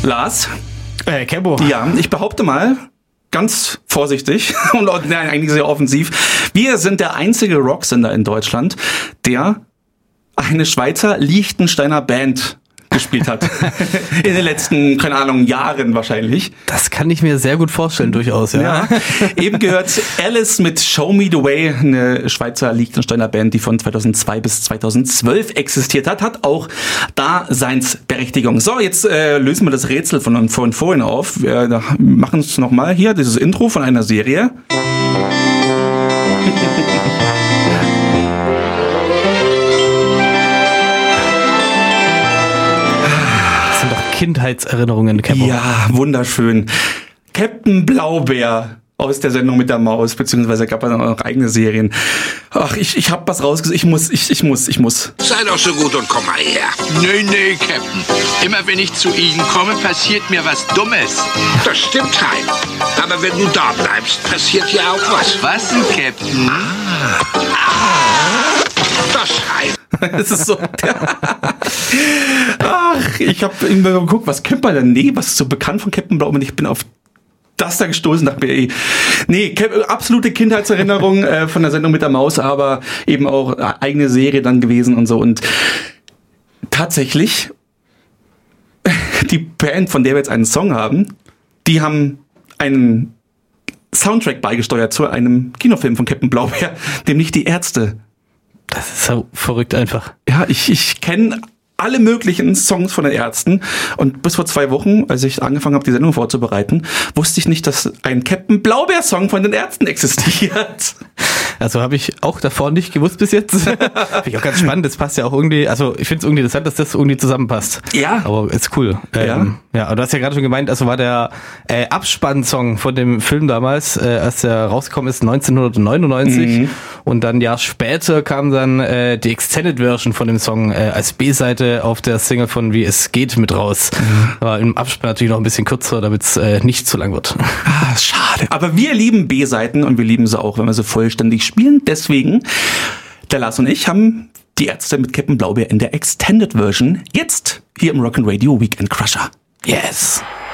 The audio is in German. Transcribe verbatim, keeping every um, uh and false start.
Lars? Äh, Kebo. Ja, ich behaupte mal, ganz vorsichtig und nein, eigentlich sehr offensiv, wir sind der einzige Rocksender in Deutschland, der eine Schweizer Liechtensteiner Band gespielt hat. In den letzten, keine Ahnung, Jahren wahrscheinlich. Das kann ich mir sehr gut vorstellen, durchaus, ja. ja. Eben gehört Alice mit Show Me the Way, eine Schweizer Liechtensteiner Band, die von zweitausendzwei bis zweitausendzwölf existiert hat, hat auch Daseinsberechtigung. So, jetzt äh, lösen wir das Rätsel von, von vorhin auf. Wir machen es nochmal hier, dieses Intro von einer Serie. Kindheitserinnerungen, Kebo. Ja, wunderschön. Captain Blaubeer aus der Sendung mit der Maus, beziehungsweise gab es dann auch noch eigene Serien. Ach, ich, ich hab was rausgesucht. Ich muss, ich, ich muss, ich muss. Sei doch so gut und komm mal her. Nee, nee, Captain. Immer wenn ich zu Ihnen komme, passiert mir was Dummes. Das stimmt, Hein. Aber wenn du da bleibst, passiert ja auch was. Was denn, Captain? Das Hein. Das ist so. Ach, ich habe immer geguckt, was kennt man denn? Nee, was ist so bekannt von Captain Blaubeer? Ich bin auf das da gestoßen, dachte mir, ey, nee, absolute Kindheitserinnerung äh, von der Sendung mit der Maus, aber eben auch eigene Serie dann gewesen und so. Und tatsächlich, die Band, von der wir jetzt einen Song haben, die haben einen Soundtrack beigesteuert zu einem Kinofilm von Captain Blaubeer, nämlich Die Ärzte. Das ist so verrückt einfach. Ja, ich, ich kenne alle möglichen Songs von den Ärzten und bis vor zwei Wochen, als ich angefangen habe, die Sendung vorzubereiten, wusste ich nicht, dass ein Captain Blaubeer-Song von den Ärzten existiert. Also habe ich auch davor nicht gewusst bis jetzt. Finde ich auch ganz spannend, das passt ja auch irgendwie, also ich finde es irgendwie interessant, dass das irgendwie zusammenpasst. Ja. Aber ist cool. Ähm, ja. ja, aber du hast ja gerade schon gemeint, also war der äh, Abspannsong von dem Film damals, äh, als der rausgekommen ist, neunzehnhundertneunundneunzig. Mhm. Und dann ein Jahr später kam dann äh, die Extended Version von dem Song äh, als B-Seite auf der Single von Wie es geht mit raus. Mhm. Aber im Abspann natürlich noch ein bisschen kürzer, damit es äh, nicht zu lang wird. Ah, schade. Aber wir lieben B-Seiten und wir lieben sie auch, wenn wir sie vollständig spielen. Deswegen, der Lars und ich haben die Ärzte mit Captain Blaubeer in der Extended Version jetzt hier im Rock'n' Radio Weekend Crusher. Yes!